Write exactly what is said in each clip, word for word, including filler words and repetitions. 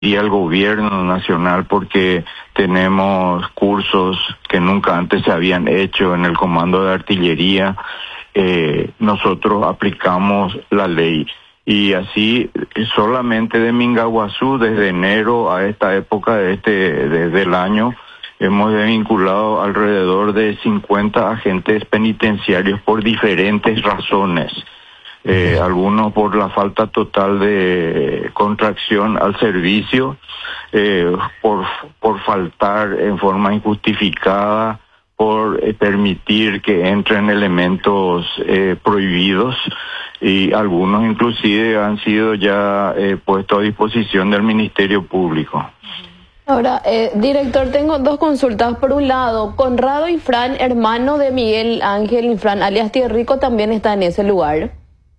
y al gobierno nacional, porque tenemos cursos que nunca antes se habían hecho en el Comando de Artillería. Eh, nosotros aplicamos la ley. Y así, solamente de Mingaguazú, desde enero a esta época de este desde el año, hemos desvinculado alrededor de cincuenta agentes penitenciarios por diferentes razones. Eh, algunos por la falta total de contracción al servicio, eh, por, por faltar en forma injustificada, por eh, permitir que entren elementos eh, prohibidos, y algunos inclusive han sido ya eh, puestos a disposición del Ministerio Público. Ahora, eh, director, tengo dos consultas. Por un lado, Conrado Infran, hermano de Miguel Ángel Infran, alias Tierrico, también está en ese lugar.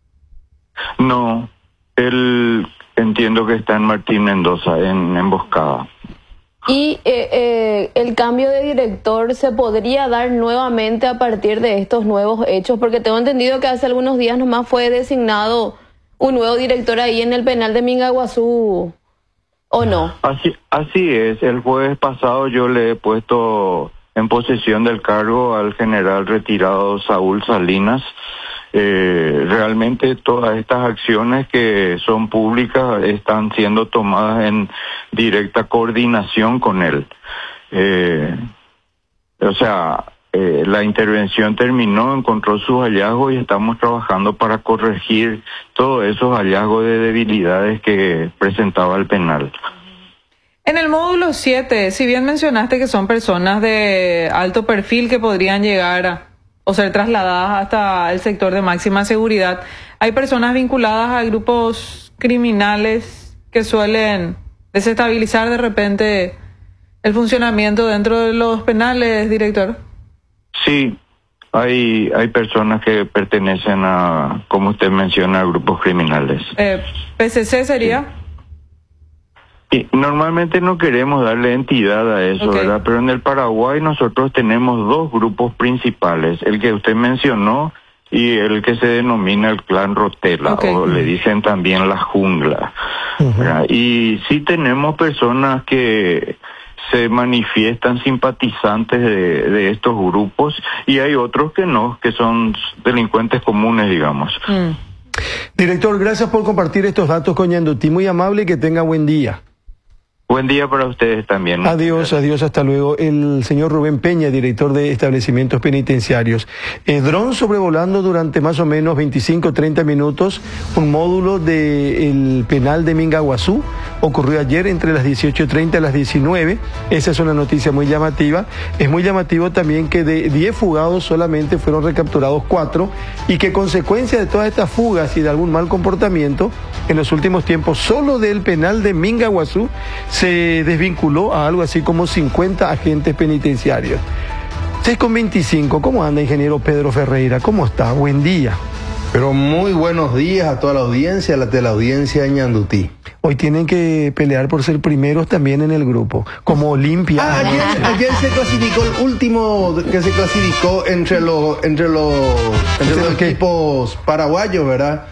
No, él entiendo que está en Martín Mendoza, en Emboscada. Y eh, eh, el cambio de director se podría dar nuevamente a partir de estos nuevos hechos, porque tengo entendido que hace algunos días nomás fue designado un nuevo director ahí en el penal de Mingaguazú, ¿o no? Así, así es, el jueves pasado yo le he puesto en posesión del cargo al general retirado Saúl Salinas. Eh, realmente todas estas acciones que son públicas están siendo tomadas en directa coordinación con él. Eh, o sea, eh, la intervención terminó, encontró sus hallazgos y estamos trabajando para corregir todos esos hallazgos de debilidades que presentaba el penal. En el módulo siete, si bien mencionaste que son personas de alto perfil que podrían llegar a o ser trasladadas hasta el sector de máxima seguridad, hay personas vinculadas a grupos criminales que suelen desestabilizar de repente el funcionamiento dentro de los penales, director. Sí, hay hay personas que pertenecen a, como usted menciona, a grupos criminales. Eh, ¿P C C sería? Sí. Y normalmente no queremos darle entidad a eso, okay, ¿verdad? Pero en el Paraguay nosotros tenemos dos grupos principales, el que usted mencionó y el que se denomina el Clan Rotela, okay, o le dicen también la Jungla. Uh-huh. Y sí tenemos personas que se manifiestan simpatizantes de, de estos grupos, y hay otros que no, que son delincuentes comunes, digamos. Mm. Director, gracias por compartir estos datos con Ñandutí, muy amable y que tenga buen día. Buen día para ustedes también. Adiós, adiós, hasta luego. El señor Rubén Peña, director de establecimientos penitenciarios. Eh, dron sobrevolando durante más o menos veinticinco a treinta minutos un módulo del penal de Mingaguazú. Ocurrió ayer entre las dieciocho treinta y las diecinueve. Esa es una noticia muy llamativa. Es muy llamativo también que de diez fugados solamente fueron recapturados cuatro, y que consecuencia de todas estas fugas y de algún mal comportamiento, en los últimos tiempos solo del penal de Mingaguazú se desvinculó a algo así como cincuenta agentes penitenciarios. seis con veinticinco, ¿cómo anda, ingeniero Pedro Ferreira? ¿Cómo está? Buen día. Pero muy buenos días a toda la audiencia, a la de la audiencia de Ñandutí. Hoy tienen que pelear por ser primeros también en el grupo, como Olimpia. Ah, ayer, ayer se clasificó el último que se clasificó entre los entre los, entre los equipos paraguayos, ¿verdad?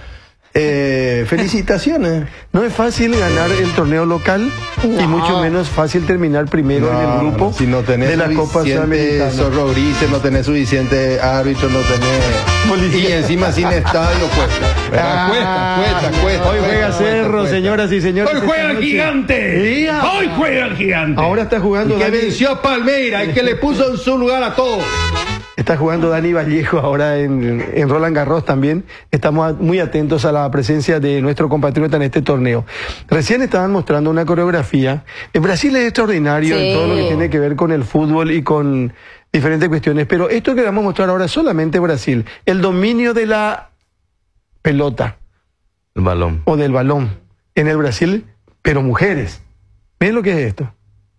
Eh, felicitaciones. No es fácil ganar el torneo local, no, y mucho menos fácil terminar primero no, en el grupo no, si no tenés de la Copa Sudamericana. Zorro Grises, no tenés suficiente árbitro, no tenés policía, y encima sin estadio cuesta. Ah, cuesta, cuesta, cuesta. Hoy juega cuesta, Cerro, cuesta, señoras y señores. Hoy juega el Gigante. ¿Sí? Hoy juega el Gigante. Ahora está jugando. Y que Dani... venció a Palmeiras y que le puso en su lugar a todos. Está jugando Dani Vallejo ahora en, en Roland Garros también. Estamos muy atentos a la presencia de nuestro compatriota en este torneo. Recién estaban mostrando una coreografía. En Brasil es extraordinario, sí, en todo lo que tiene que ver con el fútbol y con diferentes cuestiones. Pero esto que vamos a mostrar ahora es solamente Brasil. El dominio de la pelota. El balón. O del balón. En el Brasil, pero mujeres. Miren lo que es esto.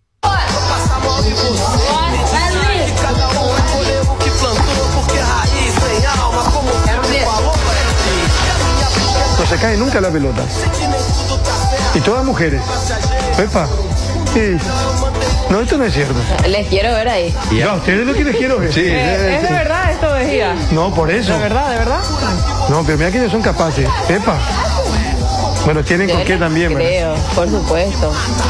No se cae nunca la pelota. Y todas mujeres. Pepa. Sí. No, esto no es cierto. Les quiero ver ahí. Ya, a ustedes lo que les quiero ver. Sí, eh, ¿es de verdad esto, Vejía? No, por eso. ¿De verdad, de verdad? No, pero mira que ellos son capaces. Pepa. Bueno, tienen con qué también, creo, por supuesto.